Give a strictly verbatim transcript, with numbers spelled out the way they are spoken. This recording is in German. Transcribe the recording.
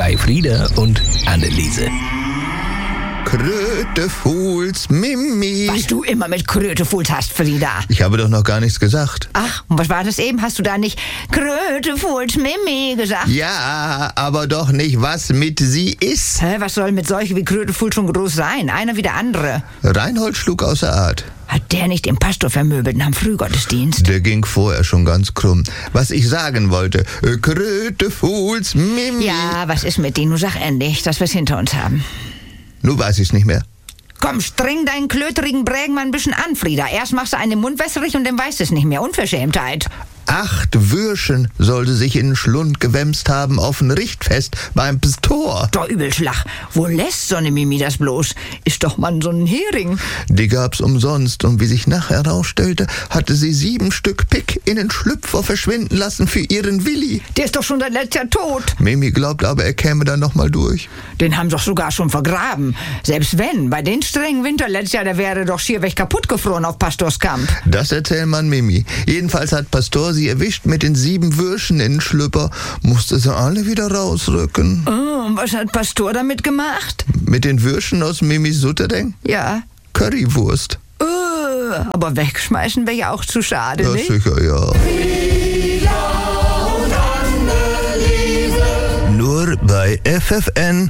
bei Frieda und Anneliese. Krötefuhls Mimi. Was du immer mit Krötefuhls hast, Frieda. Ich habe doch noch gar nichts gesagt. Ach, und was war das eben? Hast du da nicht Krötefuls Mimi gesagt? Ja, aber doch nicht, was mit sie ist. Hä, was soll mit solchen wie Krötefuls schon groß sein? Einer wie der andere. Reinhold schlug außer Art. Hat der nicht den Pastor vermöbelt am Frühgottesdienst? Der ging vorher schon ganz krumm. Was ich sagen wollte, äh, Krötefuls Mimi. Ja, was ist mit denen? Du sag endlich, dass wir's hinter uns haben. Nun weiß ich's nicht mehr. Komm, streng deinen klöterigen Brägen mal ein bisschen an, Frieda. Erst machst du einen Mund wässrig und dann weißt du es nicht mehr. Unverschämtheit. Acht Würschen sollte sich in den Schlund gewämst haben auf ein Richtfest beim Pastor. Doch Übelschlag. Wo lässt so eine Mimi das bloß? Ist doch mal so ein Hering. Die gab's umsonst und wie sich nachher herausstellte, hatte sie sieben Stück Pick in den Schlüpfer verschwinden lassen für ihren Willi. Der ist doch schon seit letztes Jahr tot. Mimi glaubt aber, er käme dann noch mal durch. Den haben sie doch sogar schon vergraben. Selbst wenn, bei den strengen Winter letztes Jahr, der wäre doch schier weg kaputt gefroren auf Pastorskamp. Das erzählt man Mimi. Jedenfalls hat Pastor sie erwischt mit den sieben Würschen in den Schlüpper, musste sie alle wieder rausrücken. Oh, und was hat Pastor damit gemacht? Mit den Würschen aus Mimis Sutterdeng? Ja. Currywurst. Uh, aber wegschmeißen wäre ja auch zu schade, Ja, nicht? sicher, ja. Nur bei F F N.